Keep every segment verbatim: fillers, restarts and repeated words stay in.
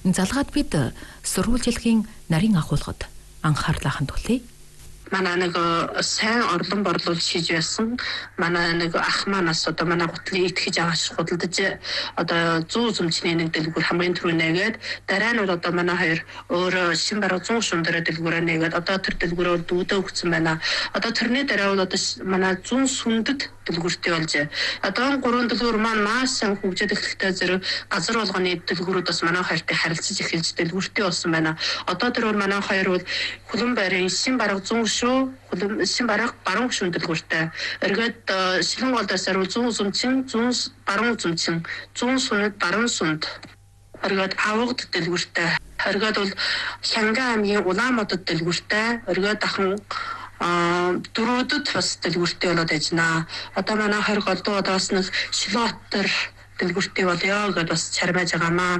Залгаад бид сурвалжилгын нарийн агуулгад анхаарлаа хандуулъя. Манай нэг сайн орлон борлуулалт хийж байсан. Манай нэг ах манаас одоо манай гутлыг итгэж аваач худалдаж одоо зүү зүмчний нэг дэлгүүр хамгийн түрүү нээгээд дараа нь одоо манай хоёр өөр шин бараг зүүн шундара дэлгүүрээ нээгээд одоо тэр дэлгүүрөөр дүүдээ өгсөн байна. Одоо тэрний дараа бол одоо манай зүүн сүндэд дэлгүүртэй болж одоо гурван дэлгүүр маань маш сайн хөгжиж эхлэхдээ зэрэг газар болгоны дэлгүүрүүдээс манай хоёртой харилцаж эхэлж дэлгүүртэй болсон байна. Одоо тэр манай хоёр бол Хулан байрын шин бараг зүүн шүү шин бараг баруун шүн дэлгүүртэй. Эргээд шилэн голдоос аруу зүүн сүмчин зүүн баруун зүмчин зүүн сүнэд баруун сүнд. Эргээд авгад дэлгүүртэй. Эргээд бол Хянга аймгийн Улаанбаатар дэлгүүртэй. Эргээд дахин а дөрөвдөд бас дэлгүүртэй болоод ажнаа. Одоо манай хоёр голдуу одоо бас нэг Шилбатар дэлгүүртэй болёо гэдээ бас чармааж байгаамаа.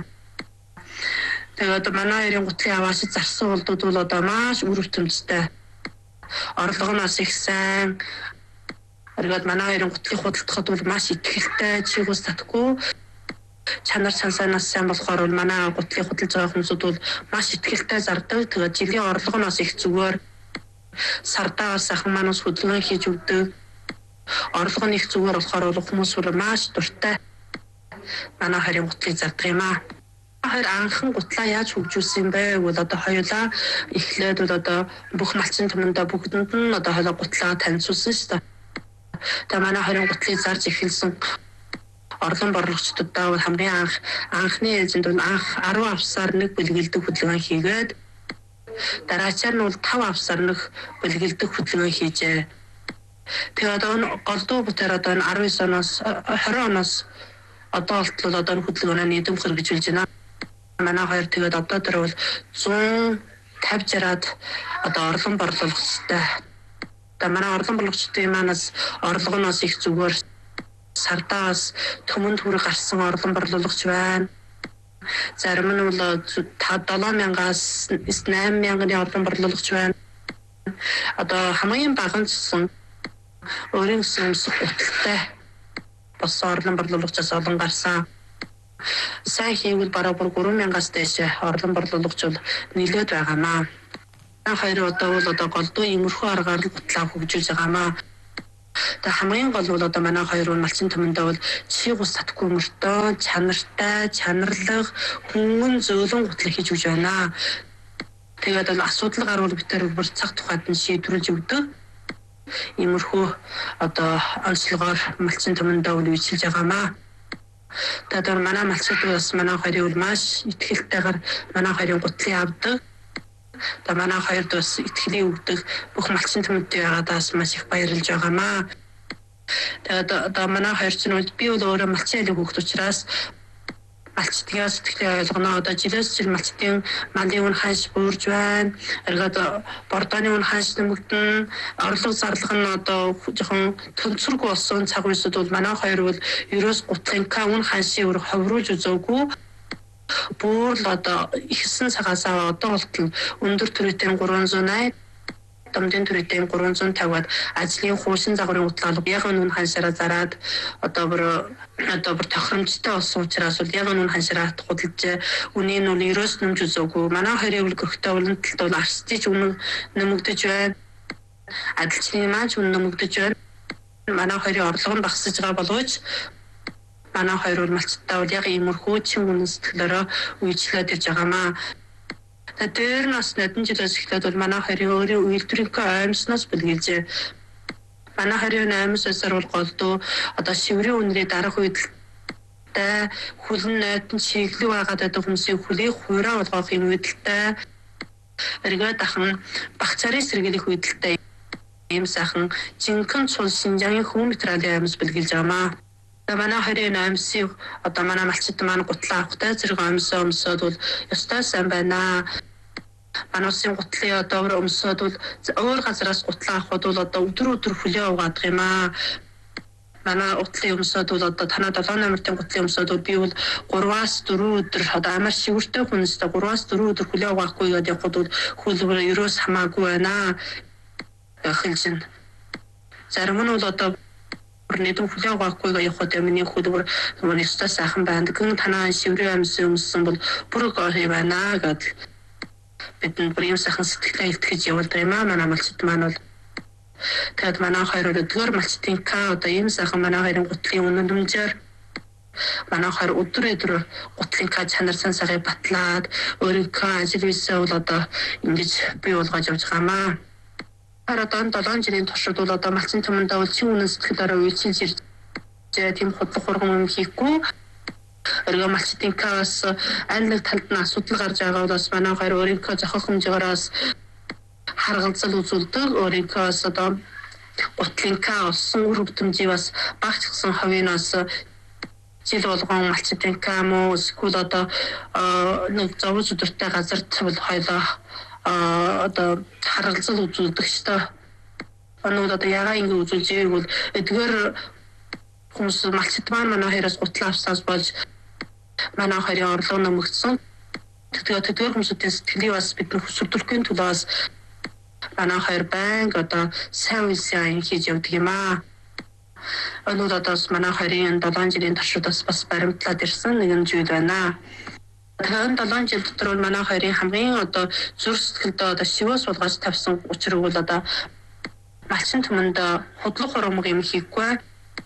Тэгээд манай хоёрын гутлын аваач зарсан улдууд бол одоо маш үр өтөмжтэй. Орлогоноос их сайн. Эргээд манай хоёрын гутлыг худалдахад бол маш ихтэй чигүүс татгүй. Чанар чансанаас сайн болохоор бол манай гутлыг худалдаж байгаа хүмүүсүүд бол маш ихтэй зардаг. Тэгээд жилийн орлогоноос их зүгээр. Сардаа сайхан манус хөдөлгөөн хийж өгдөг. Орлого нь их зүгээр болохоор хүмүүс бүр маш дуртай. Манай хоёрын гутлыг зардаг юм аа. Хоёр анхан гутлаа яаж хөгжүүлсэн бэ гэвэл одоо хоёулаа эхлээд бол одоо бүх малчин түмэндээ бүгдэнд нь одоо хоёулаа гутлаа танилцуулсан шүү дээ. Тэгээ манай хоёрын гутлыг зарж эхэлсэн орлон борлогчдодаа бол хамгийн анх анхны эзэнд бол анх арван авсаар нэг бэлгэлдэг хөдөлгөөн хийгээд дараачаар нь бол тав авсаар нэг бэлгэлдэг хөдөлгөөн хийжээ. Тэгээ одоо голдуу бүтээр одоо арван девять оноос хорин оноос одоо болтол одоо хөдөлгөөнөө нийтэм хэрэгжүүлж байна. Манай хоёр тэгээд одоо тэр бол зүүн тавьж яраад одоо орлон борлуулалттай. Одоо манай орлон борлуулалтын манаас орлогоноос их зүгээр сардаас төмөнд хүрэх гарсан орлон борлуулагч байна. Зарим нь бол долоо мянгаас найман мянганы орлон борлуулагч байна. Одоо хамгийн бага нь гэсэн өөрийн өмсөх гуталтай бас орлон борлуулагчаас олон гарсан. Сайн хийвэл бараг гурван мянгаас дээш орлон борлуулагч бол нэлээд байгаамаа. Хоёр одоо бол одоо голдуу иймэрхүү аргаар гутлаа хөгжүүлж байгаамаа. Тэгээ хамгийн гол бол одоо манай хоёр нь малчин түмэндээ бол чи гус татгүй мөртөө чанартай, чанарлаг, хүмүүн зөөлөн гутлаа хийж өгч байна. Тэгээд бол асуудал гарвал битэр бүр цаг тухайд нь шийдвэрлэж өгдөг. Иймэрхүү одоо онцлогоор малчин түмэндээ бол үйлчилж байгаамаа. Тэгээд манай малчид бас манай хоёрын бол маш итгэлтэйгээр манай хоёрын гутлыг авдаг. Тэгээд манай хоёрд бас итгэлийг өгдөг бүх малчин түмэндээ байгаадаас маш их баярлж байгаамаа. Тэгээд одоо манай хоёр ч нь би бол өөрөө малчин айлыг өгөх учраас малчдын сэтгэлээ ойлгоно. Одоо жилээс жил малчдын малын үн ханш буурж байна. Эргээд бордооны үн ханш нэмэгдэн, орлого зарлага нь одоо жоохон төнцөргүй болсон цаг үеэд бол манай хоёр бол ерөөс гутлынхаа үн ханшийг өөр ховруулж үзээгүй. Бүр л одоо ихсэн цагаасаа одоо болтол өндөр төрөйтэй гурван зуун ай дамдын төрөйтэй гурван зуун тавиад ажлын хуушин загварын утлаалга яг нүн ханшаараа зараад одоо бүр одоо бүр тохиромжтой болсон учраас бол яг нүн ханшаараа худалдаж үнийг нь ерөөс нэмж үзээгүй. Манай хоёрын гөрхтэй уламталд бол арчиж үнэн нэмэгдэж байна. Ажилчны маань үнэн нэмэгдэж байна. Манай хоёрын орлого нь багасж байгаа боловч манай хоёр бол малчтаа бол яг иймэрхүү чин үнэн сэтгэлээрээ үйлчлээд ирж байгаамаа. Тэр нас нэгэн жилээс эхлээд бол манай хоёрын өөрийн үйлдвэрийнхээ оймсноос бэлгэлжээ. Манай хоёрын оймсосоор бол голдуу одоо шиврийн үнрээ дарах үед хүлэн найтан чиглэг байгаад байдаг хүмүүсийн хүлээх хуурай болгох юм үедэлтэй. Эргээд ахын багцаарын сэргийлэх үедэлтэй ийм сайхан жинхэнэ цул Шинжаагийн хүн материалын оймс бэлгэлж байгаамаа. Манай хоёрын оймсыг одоо манай малчид маань гутлаа авахтай зэрэг оймсоо өмсөд бол ёстой сайн байна. Манай улсын гутлын одоо өмсөд бол өөр газараас гутлаа авахд бол одоо өдөр өдөр хүлээ угаадаг юм аа. Манай гутлын өмсөд бол одоо танаа долоо номерын гутлын өмсөд бол би бол гурваас дөрвөн өдөр одоо амар шивэртэй хүнстэй гурваас дөрвөн өдөр хүлээ угаахгүй гэдэг явахд бол хүлээ ерөөс хамаагүй байна. Эхэлжин. Зарим нь бол одоо Нэгэн хүлээн авахгүйгээ явахад миний хөдөлгөр нөгөө ёстой сайхан байна. Гэн танаа шиврээ амьсан өмссөн бол бүр гоё байна гэд бидний бүр юм сайхан сэтгэлээ илтгэж явуулдаг юм аа. Манай малчид маань бол тэгэд манай хоёр өдөр малчдын ка одоо юм сайхан манай хоёрын гутлын үнэн дүнжээр манай хоёр өдөр өдөр гутлын ка чанар сансарыг батлаад өөрийнхөө ажил висээ бол одоо ингэж бий болгож явж байгаамаа. Харадан долоон жилийн туршид бол одоо малчин түмэндээ бол чин үнэн сэтгэлээрээ үйлчилж ирж тийм худлах хурган юм хийхгүй. Өргөө малчдын каас аль нэг талд нь асуудал гарч байгаа бол манай хоёр өөрийнхөө зохиох хэмжээгээр харгалзал үзүүлдэг. Өөрийнхөө одоо гутлын ка олсон үр хөдөлмжийг бас багч гсэн хавийнаас жил болгон малчдын ка муу эсвэл одоо нэг зовж өдөртэй газар тавил хоёлоо одоо харгалзал үзүүлдэг шүү дээ. Оноо одоо ягаа ингэ үзүүлж байгааг бол эдгээр хүмүүс малчид маань манай хоёроос гутлаа авсаас болж манай хоёрын орлого нэмэгдсэн. Тэгэхээр тэдгээр хүмүүсийн сэтгэлийг бас бид хөсөлдөрхийн тулд бас манай хоёр банк одоо сайн үеийн хийж явдаг юм аа. Оноо одоо манай хоёрын долоон жилийн туршид бас баримтлаад ирсэн нэгэн зүйл байна. Тэгэхээр долоон жил дотор манай хоёрын хамгийн одоо зүр сэтгэлдээ одоо шивээс суулгаж тавьсан учир бол одоо малчин түмэнд худлах хурмаг юм хийхгүй.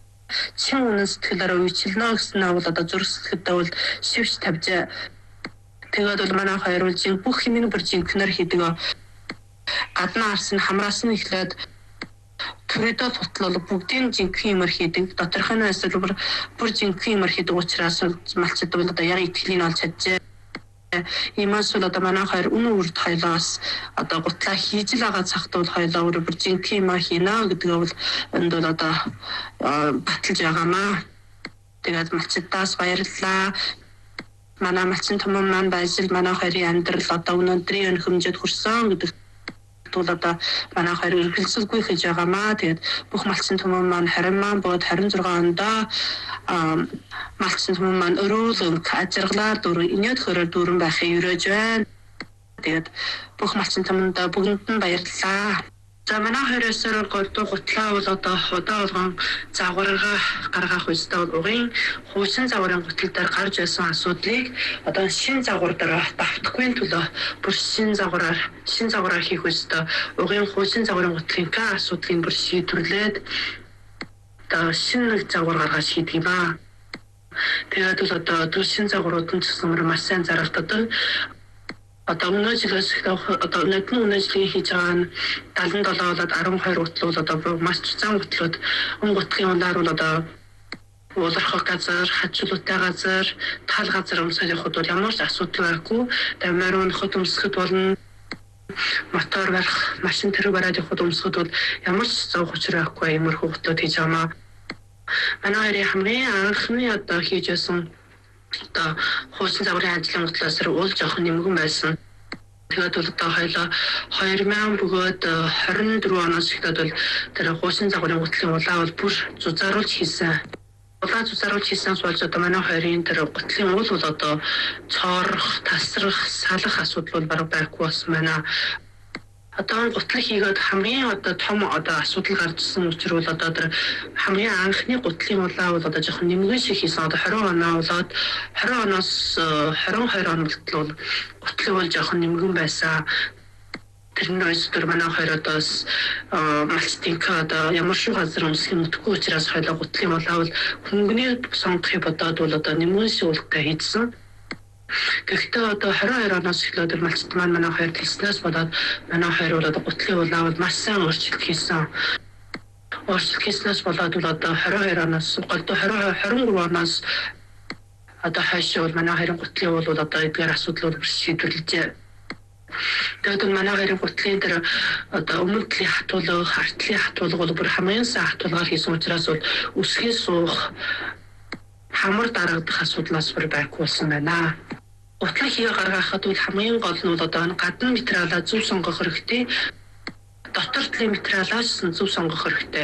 Чин үнэн сэтгэлээр үйлчилнэ гэсэн нь бол одоо зүр сэтгэлдээ бол шивж тавьж тэгээд бол манай хоёр бол жин бүх хэмнэн бүр жинкнэр хийдэг. Гаднаа арс нь хамраас нь эхлээд түрээдээ тутлал бүгдийн жинхэнэ юмар хийдэг. Доторх нь эсвэл бүр жинхэнэ юмар хийдэг учраас малчид бол одоо яг итгэлийн олж чаджээ. Имаас бол одоо манай хоёр үнэн үрд хоёлоос одоо гутлаа хийж л байгаа цагт бол хоёлоо өөр бүр жинхэнэ юмар хийнэ гэдгээ бол энд бол одоо баталж байгаамаа. Тэгээд малчидаас баярлалаа. Манай малчин түмэн маань байж манай хоёрын амьдрал одоо өнөөдрийн хэмжээд хүрсэн гэдэг бол одоо манай хоёр эргэлзэлгүй хийж байгаамаа. Тэгээд бүх малчин түмэн маань харин маань бод харин зургаан ондоо малчин түмэн маань өрөөлөн ажиргалаар дүр инээд хөрөөр дүүрэн байхыг өрөөж байна. Тэгээд бүх малчин түмэнд бүгдэнд нь баярлалаа. За манай хоёроос гол гутлаа бол одоо удаа болгон загварга гаргах үстэй бол угын хуучин загварын гутал дээр гарч байсан асуудлыг одоо шин загвар дээр давтахгүй төлөө бүр шин загвараар шин загвараар хийх үстэй угын хуучин загварын гутлын ка асуудлыг бүр шийдвэрлээд одоо шин нэг загвар гаргаж хийдэг юм аа. Тэгээд бол одоо шин загварууд нь ч гэсэн маш сайн зарагддаг. Одоо өмнө жилээс одоо нэгэн үнэ жилийн хийж байгаа нь даалан долоо болоод арван хоёр гутлууд одоо маш цаан гутлууд өн гутлын унаар бол одоо уулархах газар, хажуулуутай газар, тал газар өмсөж явахд бол ямар ч асуудал байхгүй. Тамаар унахад өмсөхөд болно. Мотор барих, машин тэрэг бараад явахд өмсөхөд бол ямар ч зовх учир байхгүй иймэрхүү гутлууд хийж байгаамаа. Манай хоёрын хамгийн анхны одоо хийж байсан одоо хуучин загварын ажлын гутлаас уул жоохон нэмгэн байсан. Тэгээд бол одоо хоёлоо хоёр мянган бөгөөд хорин дөрвөн оноос эхлээд бол тэр хуучин загварын гутлын улаа бол бүр зузааруулж хийсэн. Улаа зузааруулж хийсэн болж одоо манай хоёрын тэр гутлын уул бол одоо цоорох, тасрах, салах асуудал бол бараг байхгүй болсон байна. Одоо гутлыг хийгээд хамгийн одоо том одоо асуудал гарчсан учраас бол одоо тэр хамгийн анхны гутлын улаа бол одоо жоохон нэмгэн шиг хийсэн. Одоо хорин оноо болоод хорин оноос хорин хоёр он болтол гутлыг бол жоохон нэмгэн байсан. Тэрнээс өдөр манай хоёр одоос малчдын ка одоо ямар шиг газар өмсөх юм утгагүй учраас хоёлоо гутлын улаа бол хөнгөний сонгохыг бодоод бол одоо нэмгэн шиг үлдээ хийсэн. Гэхдээ одоо хорин хоёр оноос эхлээд малчд маань манай хоёр тэснээс болоод манай хоёр бол одоо гутлын улаа бол маш сайн өөрчлөлт хийсэн. Өөрчлөлт хийснээс болоод бол одоо хорин хоёр оноос голдоо хорин гурван оноос одоо хойш бол манай хоёрын гутлын уул бол одоо эдгээр асуудлууд шийдвэрлэжээ. Тэгээд манай хоёрын гутлын дээр одоо өмнө талын хатуулга, артлын хатуулга бол бүр хамгийн сайн хатуулгаар хийсэн учраас бол үсгийн суух хамар дарагдах асуудлаас бүр байхгүй болсон байна. Гутлыг хийгээ гаргахад бол хамгийн гол нь бол одоо гадна материалаа зөв сонгох хэрэгтэй. Дотор талын материалаас зөв сонгох хэрэгтэй.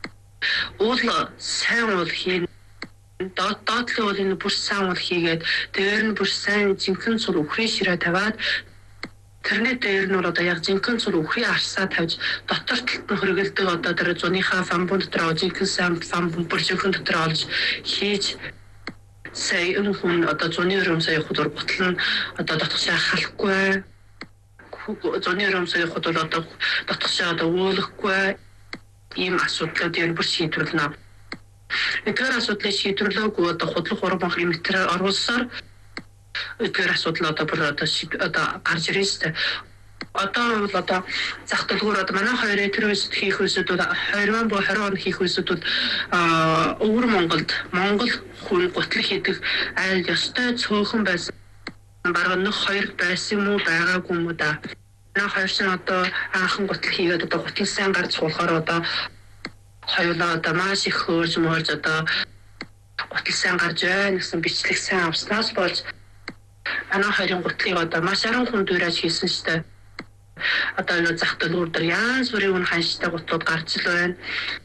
Уул сайн уул хийн. Доод доотлын уулын бүр сайн уул хийгээд дээр нь бүр сайн жинхэнэ цул үхрийн ширээ тавиад Тэрний дээр нь одоо яг жинхэнэ цул үхрийн арсаа тавьж дотор талд нь хөргөлдөг одоо тэр зуныхаа фамбун дотор жинхэнэ сан фамбун бүржинхэн дотор олж хийж сая энэ хүн одоо зуны өрөмсөй хуdur гутал нь одоо дотгошаа халахгүй зуны өрөмсөй хуdur одоо дотгошаа одоо өөлөхгүй ийм асуудлууд ер бүр шийдвэрлэнэ. Тэр асуудлыг шийдвэрлэхгүй одоо худлах уран метр оруулсаар тэр асуудал одоо бүр одоо одоо гарч ирж байна. Одоо бол одоо зах төлөвөр одоо манай хоёрын тэр үеэд хийх үеэд хоёр бо харин он хийх үеэд а өвөр Монголд Монгол хүн гутал хийдэг айл ёстой цөөхөн байсан. Бараг нэг хоёр байсан юм уу байгаагүй юм уу да. Манай хоёр ч одоо анхан гутал хийгээд одоо гутал сайн гарч суулахаар одоо хоёулаа одоо маш их хөрж мөрж одоо гутал сайн гарч байна гэсэн бичлэг сайн авснаас болж манай хоёрын гутлыг одоо маш аран хүн дүүрэж хийсэн шүү дээ. Одоо энэ зах төлөвөр дээр янз бүрийн үн ханштай гутлууд гарч ил байна.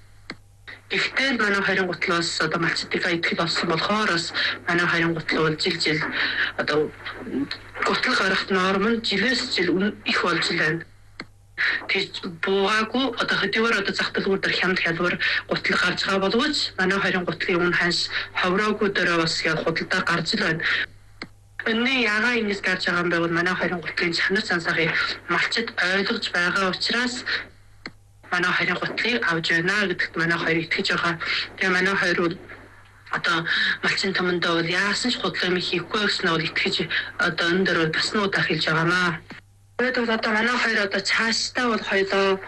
Гэхдээ манай хоёрын гутлаас одоо малчдыгаа итгэл болсон болохоор бас манай хоёрын гутал бол жил жил одоо гутал гарах норм нь жилээс жил их болж байна. Тэг буугаагүй одоо хөдөлгөөр одоо зах төлөвөр дээр хямд хялбар гутал гарч байгаа боловч манай хоёрын гутлын үн ханш ховроогүй дөрөө бас яг худалдаа гарч ил байна. Өнөө яагаад ингэж гарч байгаа юм бэ бол манай хоёрын гутлын чанар цансаахыг малчид ойлгож байгаа учраас манай хоёрын гутлыг авж байна гэдэгт манай хоёр итгэж байгаа. Тэгээ манай хоёр бол одоо малчин тамандаа бол яасан ч худлаа юм хийхгүй гэсэн нь итгэж одоо энэ дээр бас нь удаа хэлж байгаамаа. Тэгээд бол одоо манай хоёр одоо цаашдаа бол хоёулаа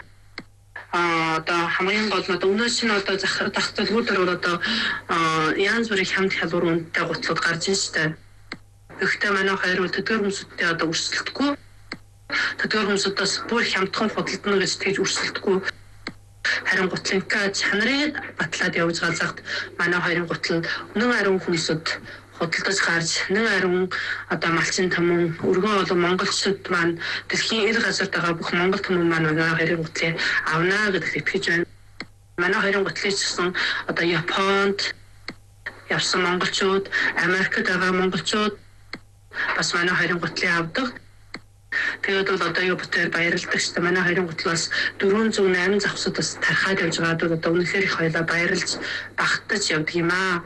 а одоо хамгийн гол нь одоо өнөөс нь одоо зах зах төлөвүүд дээр бол одоо янз бүрийн хямд хялбар үнэтэй гутлууд гарч ин штэ. Гэхдээ манай хоёр бол төдгөр хүмүүстэй одоо өрсөлдөхгүй. Төдгөр хүмүүсээс бүр хямдхан худалдана гэж тэгж өрсөлдөхгүй. Харин гутлынхаа чанарыг батлаад явж байгаа цагт манай хоёрын гутал нэн ариун хүмүүсд худалдаж гарч нэн ариун одоо малчин тамун өргөн олон монголчууд маань дэлхийн эр газарт байгаа бүх монгол тамун маань манай хоёрын гутлыг авнаа гэдэгт итгэж байна. Манай хоёрын гутлыг чсэн одоо Японд явсан монголчууд, Америкт байгаа монголчууд бас манай хоёрын гутлыг авдаг. Тэгээд бол одоо юу битээр баярлдаг шүү дээ. Манай хоёрын гутлаас дөрвөн зуун найман завсуудаас тархаад явж байгаа бол одоо үнэхээр их хоёлаа баярлж багтаж явдаг юм аа.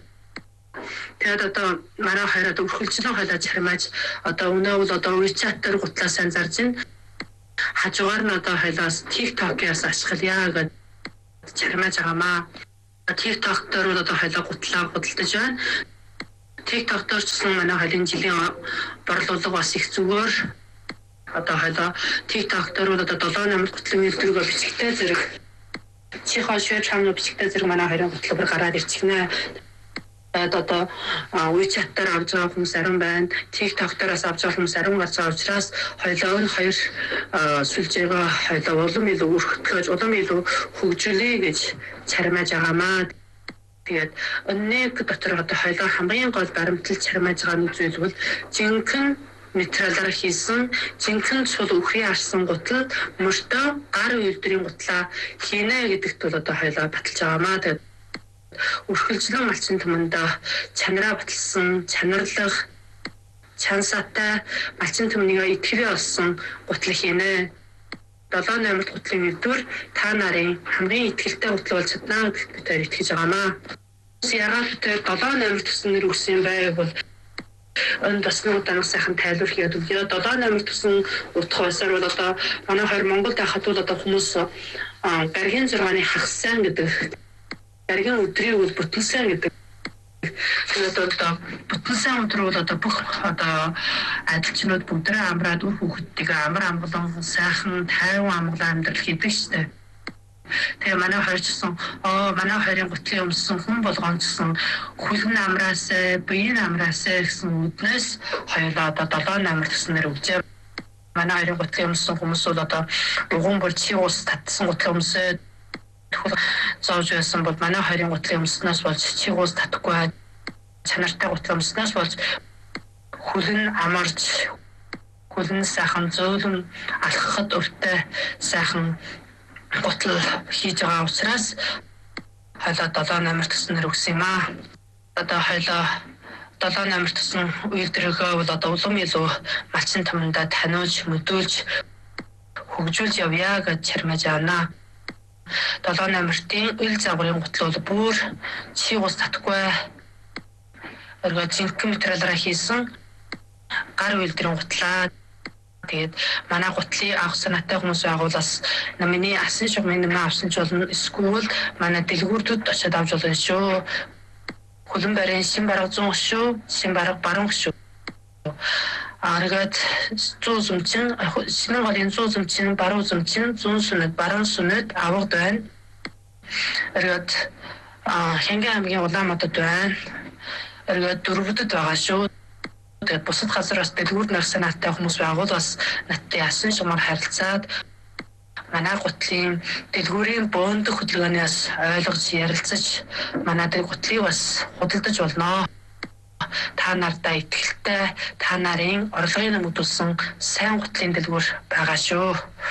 Тэгээд одоо манай хоёроо өрхөлжлөн хоёлаа чармааж одоо өнөө бол одоо WeChat дээр гутлаа сайн зарж байна. Хажуугаар нь одоо хоёлаас TikTok-аас ашиглая гэж чармааж байгаамаа. TikTok дээр бол одоо хоёлаа гутлаа худалдаж байна. TikTok дээр ч гэсэн манай хоёрын жилийн борлуулга бас их зүгээр. Одоо хоёлаа TikTok дээр бол одоо долоо намд гутлын үйлдвэргөө бичгтэй зэрэг чихоо швед хамны бичгтэй зэрэг манай хоёрын гутлаар гараад ирчихнэ. Тэгээд одоо WeChat дээр авч байгаа хүмүүс ариун байна. TikTok дээрээс авч байгаа хүмүүс ариун гарч байгаа учраас хоёлаа өөр хоёр сүлжээгээ хоёлаа улам илүү өргөхөж, улам илүү хөгжүүлэе гэж чармааж байгаамаа. Тэгээд өнөөг дотор одоо хоёлаа хамгийн гол баримтлал чармааж байгаа нэг зүйл бол жинхэнэ материалаар хийсэн жинхэнэ цул үхрийн арсан гутал мөртөө гар үйлдвэрийн гутлаа хийнэ гэдэгт бол одоо хоёлаа баталж байгаамаа. Тэгээд өрхөлжлөн малчин тамандаа чанараа баталсан, чанарлах, чансаатай малчин тамныгаа итгэвээ олсон гутал хийнэ. долоо номерт гутлын үйлдвэр та нарын хамгийн итгэлтэй гутал болж чадна гэдэгт итгэж байгаамаа. Яагаад тэр долоо номерт төсөн нэр үсэн байг бол энэ бас нэг удаа сайхан тайлбар хийгээд өгье. долоо номерт төсөн утга байсаар бол одоо манай хоёр Монголд байхад бол одоо хүмүүс гаргийн зургааны хагасан гэдэг гаргийн өдрийг бол бүтэнсэн гэдэг. Тэгээд одоо бүтэнсэн өдөр бол одоо бүх одоо адилчнууд бүгдээ амраад үр хүүхдүүдийг амар амгалан сайхан тайван амгалан амьдрал хийдэг штэ. Тэгээ манай хоёр ч гэсэн оо манай хоёрын гутлын өмссөн хүн болгоон гэсэн хүлэн амраасаа, биеийн амраасаа гэсэн үднээс хоёулаа одоо долоо намар төснөр өгчээ. Манай хоёрын гутлын өмссөн хүмүүс бол одоо дугуун бүр чи ус татсан гутлын өмсөө зоож байсан бол манай хоёрын гутлын өмснөөс болж чи ус татахгүй чанартай гутлын өмснөөс болж хүлэн амарч хүлэн сайхан зөөлөн алхахад өртөө сайхан гутал хийж байгаа учраас хоёлаа долоо номер төснөр өгсөн юм аа. Одоо хоёлаа долоо номер тусан үйлдвэрөө бол одоо улам илүү малчин тамандаа таниулж, мэдүүлж, хөгжүүлж явъя гэж чармаж байна. долоо номертын ил загварын гутлал бүр чи ус татгүй өргөд зинхэнэ материалаараа хийсэн гар үйлдвэрийн гутлаа. Тэгээд манай гутлыг авах санаатай хүмүүс байгуулаас намны асан шугамын нэмээ авсан ч болно. Эсвэл манай дэлгүүртүүд очиад авч болно шүү. Хөлөн барин шин бараг зүүн шүү. Шин бараг баруун шүү. Аргад зүүн зүмчин шинэ голын зүүн зүмчин баруун зүмчин зүүн сүнэд баруун сүнэд аваад байна. Аргад а Хянга аймгийн Улаанбаатарт байна. Аргад дөрвөдөд байгаа шүү. Тэгээд бусад газараас дэлгүүр нар санаатай хүмүүс байгуул бас надтай ясан шумаар харилцаад манай гутлын дэлгүүрийн бөөнд хөдөлгөөнөөс ойлгож ярилцаж манай гутлыг бас худалдаж болно. Та нартай итгэлтэй та нарын орлогын нэмэгдүүлсэн сайн гутлын дэлгүүр байгаа шүү.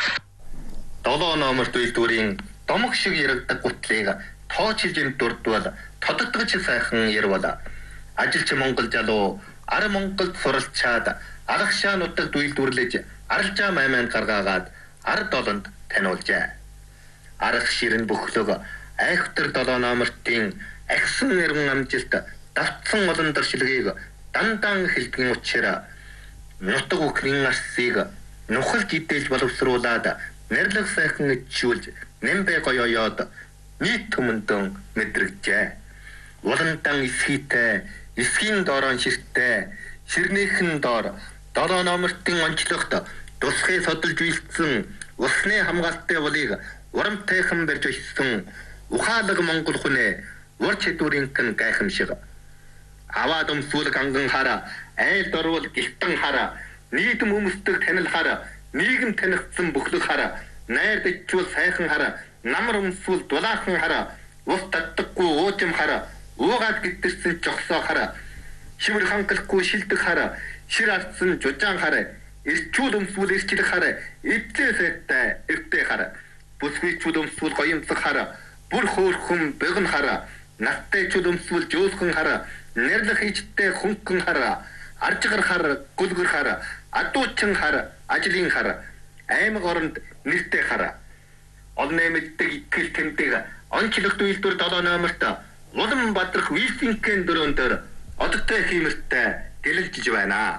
долоо номерт үйлдвэрийн домог шиг яригдаг гутлыг тоочилж дурдвал тодогдгож сайхан ярвал ажилч Монгол залуу ар Монголд суралцаад аргашаа нутагт үйлдвэрлэж аралжаа майманд гаргаагаад ар долонд таниулжээ. Арга ширэн бөхлөг айхтар долоо номертын агсан нэрэн амжилт давтсан олон дөршилгийг дандан хэлтгэн учраас нутаг өхрийн арсыг нухал гидэлж боловсруулад нэрлэг сайхан ичүүлж нэмбэ гоёёод нийт төмөндөн мэдрэгжээ. Улантан исхийтэй эсхийн доорон ширтээ ширнийхэн доор долоо номертын онцлогт тусгай содолж үйлдсэн усны хамгаалалтын болыг урамтайхан барьж өссөн ухаалаг монгол хүнээ ур чадварын гайхамшиг аваад өмсвөл ганган хараа айл дорвол гэлтэн хараа нийгэм өмсдөг танил хараа нийгэм танигдсан бүхлэг хараа найр дэжүүл сайхан хараа намар өмсвөл дулаахан хараа ус татдаггүй уужим хараа уугаад гидэрсэн жогсоо хараа шивэр хангалахгүй шилдэг хараа шир ардсан жужаан хараа эрчүүл өмсвөл эрчлэх хараа эвдээ сайтай эвдээ хараа бүсгүйчүүл өмсвөл гоёмцог хараа бүр хөөрхөн бэгэн хараа нартайчүүл өмсвөл жөөлхөн хараа нэрлэх ичтэй хөнгөн хараа аржгар хараа гүлгэр хараа адуучин хараа ажлын хараа аймаг оронд нэртэй хараа олны мэддэг итгэл тэмдэг онцлогт үйлдвэр долоо номерт улам бадрах вилсинкен дөрөөн дээр одогтой хиймэртэй дэлэлжиж байна.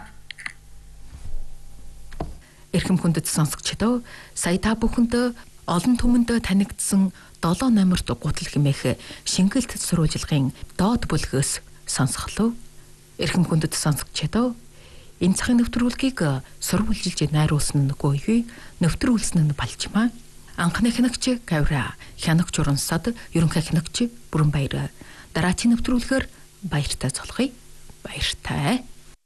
Эрхэм хүндэт сонсогчдоо сая та бүхэнд олон түмэнд танигдсан долоо номерт гутал хэмээх шингэлт сурвалжилгын доод бүлгээс сонсголоо. Эрхэм хүндэт сонсогчдоо энэ цагийн нэвтрүүлгийг сурвалжилж найруулсан нь гойгүй нэвтрүүлсэн нь балчмаа. Анхны хянагч Гавра, хянагч Урансад, ерөнхий хянагч Бүрэнбаяр. Дараагийн нэвтрүүлгээр баяртай цолхъё. Баяртай.